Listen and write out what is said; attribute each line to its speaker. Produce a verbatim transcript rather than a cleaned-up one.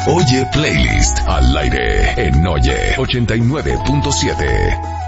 Speaker 1: Oye Playlist al aire en Oye ochenta y nueve punto siete.